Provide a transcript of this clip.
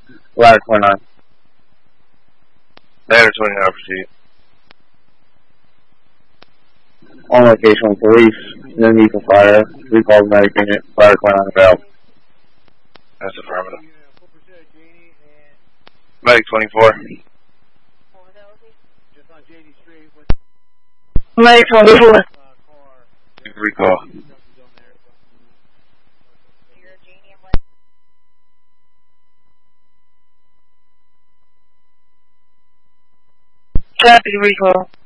Ladder 29. Ladder 29, proceed. On location with police, no need for fire. Recall the medic unit, ladder 29 available. That's affirmative. Medic 24. Medic 24. Recall. Copy, recall.